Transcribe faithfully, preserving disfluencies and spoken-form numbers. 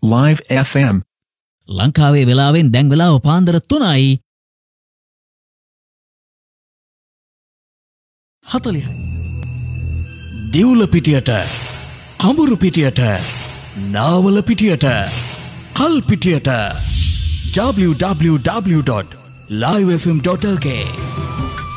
Live F M. ලංකාවේ වෙලාවෙන් දැන් වෙලාව පාන්දර තුනයි හතළිහයි. දිවුල පිටියට, කඹුරු පිටියට, නාවල පිටියට, කල් පිටියට. w w w dot live f m dot l k